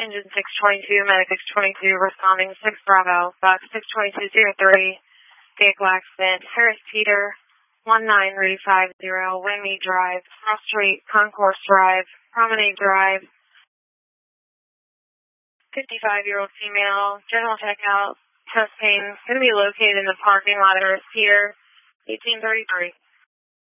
Engine 622, Medic 622, responding 6 Bravo, Box 62203, vehicle accident, Harris Teeter, 19350, Wingmead Drive, Cross Street, Concourse Drive, Promenade Drive, 55-year-old female, general checkout, chest pain, going to be located in the parking lot at Harris Teeter, 1833.